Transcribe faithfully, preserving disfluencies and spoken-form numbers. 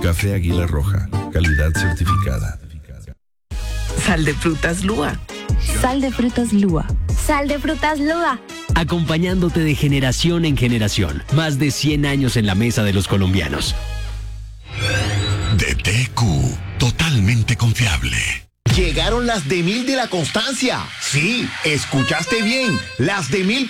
Café Águila Roja, calidad certificada. Sal de frutas Lua. Sal de frutas Lua. Sal de frutas Lua. Acompañándote de generación en generación. Más de cien años en la mesa de los colombianos. D T Q, totalmente confiable. Llegaron las de mil de la Constancia. Sí, escuchaste bien, las de mil